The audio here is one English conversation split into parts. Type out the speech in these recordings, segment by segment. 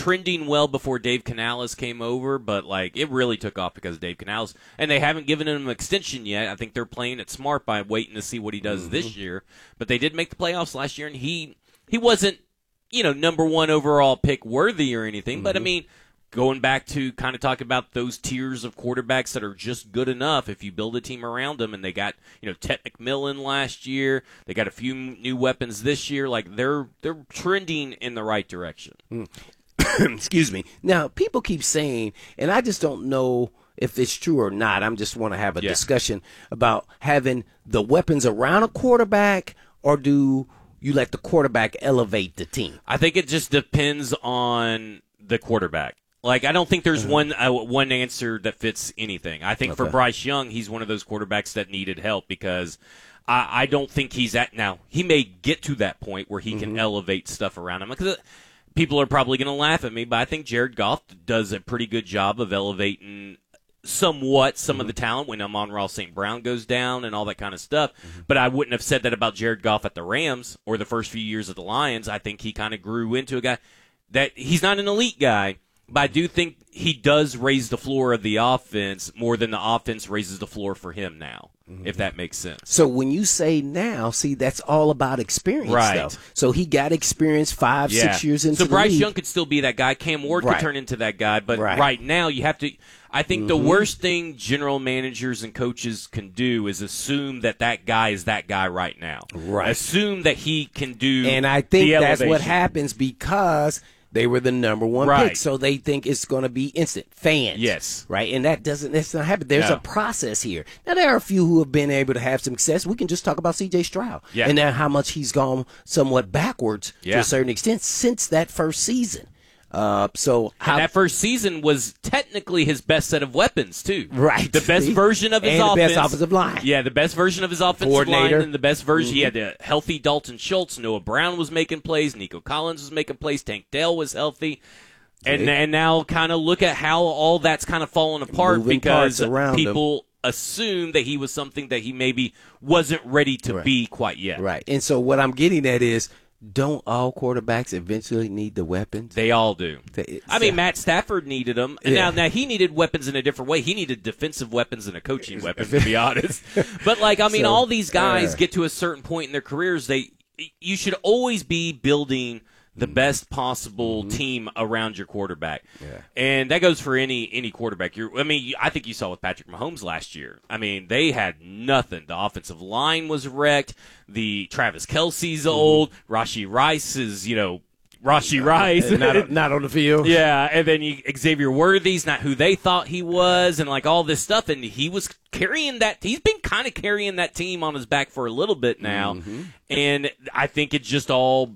trending well before Dave Canales came over, but like it really took off because of Dave Canales, and they haven't given him an extension yet. I think they're playing it smart by waiting to see what he does this year. But they did make the playoffs last year, and he wasn't, number one overall pick worthy or anything. But I mean, going back to kind of talking about those tiers of quarterbacks that are just good enough if you build a team around them, and they got, Ted McMillan last year. They got a few new weapons this year. Like they're trending in the right direction. Excuse me. Now, people keep saying, and I just don't know if it's true or not. I just want to have a discussion about having the weapons around a quarterback, or do you let the quarterback elevate the team? I think it just depends on the quarterback. Like, I don't think there's one answer that fits anything. I think for Bryce Young, he's one of those quarterbacks that needed help because I don't think he's at now. He may get to that point where he can elevate stuff around him. Because people are probably going to laugh at me, but I think Jared Goff does a pretty good job of elevating somewhat some of the talent when Amon-Ra St. Brown goes down and all that kind of stuff. But I wouldn't have said that about Jared Goff at the Rams or the first few years of the Lions. I think he kind of grew into a guy that he's not an elite guy, but I do think he does raise the floor of the offense more than the offense raises the floor for him now, if that makes sense. So when you say now, see, that's all about experience, though. So he got experience 5, 6 years into the league. So Bryce Young could still be that guy. Cam Ward could turn into that guy. But right now, you have to – I think the worst thing general managers and coaches can do is assume that guy is that guy right now. Right. Assume that he can do And I think that's what happens because – they were the number one pick, so they think it's going to be instant. Fans. Yes. Right? And that's not happen. There's a process here. Now, there are a few who have been able to have some success. We can just talk about C.J. Stroud. Yeah. And now how much he's gone somewhat backwards to a certain extent since that first season. And that first season was technically his best set of weapons, too. Right. The best version of his offense. And the best offensive line. Yeah, the best version of his offensive line and the best version. He had a healthy Dalton Schultz. Noah Brown was making plays. Nico Collins was making plays. Tank Dell was healthy. And now kind of look at how all that's kind of fallen apart because people assume that he was something that he maybe wasn't ready to be quite yet. Right. And so what I'm getting at is, don't all quarterbacks eventually need the weapons? They all do. I mean, Matt Stafford needed them. And now he needed weapons in a different way. He needed defensive weapons and a coaching weapon, to be honest. But, all these guys get to a certain point in their careers. You should always be building the best possible team around your quarterback. Yeah. And that goes for any quarterback. I think you saw with Patrick Mahomes last year. I mean, they had nothing. The offensive line was wrecked. The Travis Kelce's old. Rashee Rice is, Rashee Rice. Not on the field. Yeah, and then Xavier Worthy's not who they thought he was, and all this stuff. And he was carrying that. He's been kind of carrying that team on his back for a little bit now. And I think it's just all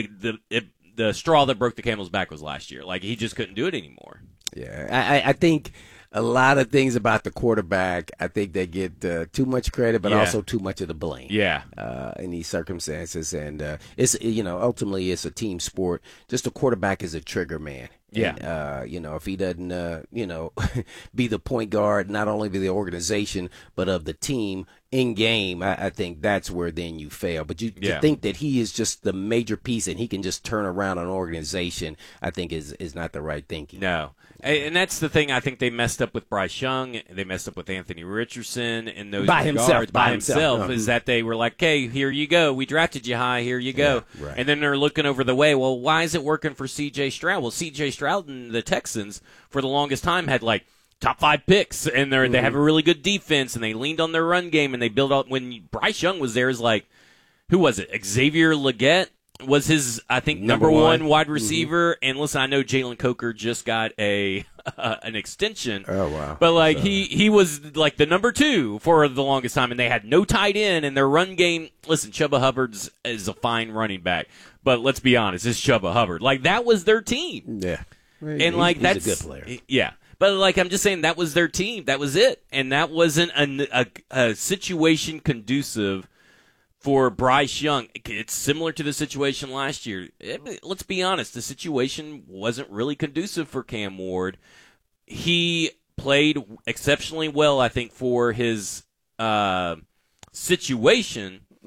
the straw that broke the camel's back was last year. He just couldn't do it anymore. Yeah, I think a lot of things about the quarterback, I think they get too much credit, but also too much of the blame. Yeah. In these circumstances, and it's ultimately it's a team sport. Just a quarterback is a trigger man. Yeah. And, if he doesn't, be the point guard, not only of the organization, but of the team in game, I think that's where then you fail. But to think that he is just the major piece and he can just turn around an organization, I think is not the right thinking. No. And that's the thing I think they messed up with Bryce Young. They messed up with Anthony Richardson and those by himself, himself. Is that they were like, hey, here you go. We drafted you high. Here you go. Yeah, right. And then they're looking over the way. Well, why is it working for C.J. Stroud? Well, C.J. Stroud and the Texans for the longest time had top 5 picks, and they have a really good defense, and they leaned on their run game, and they built up. When Bryce Young was there, is who was it? Xavier Legette was his, I think, number one wide receiver. And listen, I know Jalen Coker just got an extension. Oh wow! But he was the number 2 for the longest time, and they had no tight end, and their run game. Listen, Chuba Hubbard is a fine running back, but let's be honest, it's Chuba Hubbard. That was their team. Yeah, and he's that's a good player. Yeah. But I'm just saying that was their team. That was it. And that wasn't a situation conducive for Bryce Young. It's similar to the situation last year. Let's be honest. The situation wasn't really conducive for Cam Ward. He played exceptionally well, I think, for his situation.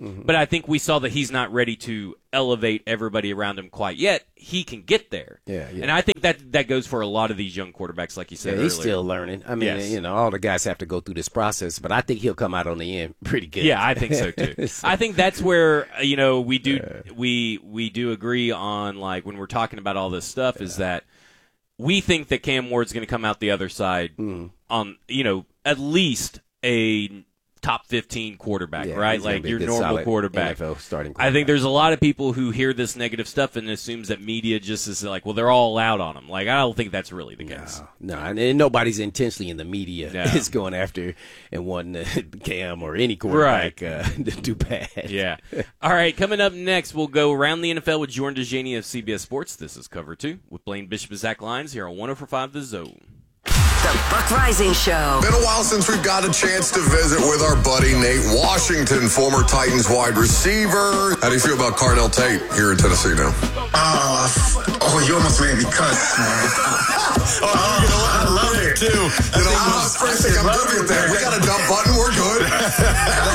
but I think we saw that he's not ready to elevate everybody around him quite yet. He can get there. Yeah. And I think that goes for a lot of these young quarterbacks, like you said earlier. He's still learning. I mean, all the guys have to go through this process, but I think he'll come out on the end pretty good. Yeah, I think so too. I think that's where we do agree on, like, when we're talking about all this stuff, is that we think that Cam Ward's going to come out the other side on at least a top 15 quarterback, right? Like your normal quarterback. NFL starting quarterback. I think there's a lot of people who hear this negative stuff and assumes that media just is like, well, they're all out on him. Like, I don't think that's really the case. No, and nobody's intentionally in the media is going after and wanting Cam or any quarterback to do bad. Yeah. All right, coming up next, we'll go around the NFL with Jordan DeJaney of CBS Sports. This is Cover 2 with Blaine Bishop and Zach Lyons here on 104.5 The Zone. The Buck Rising Show. Been a while since we've got a chance to visit with our buddy Nate Washington, former Titans wide receiver. How do you feel about Cardell Tate here in Tennessee now? You almost made me cuss, man. I love it too. I think I'm good with that. We got a dump button. We're good.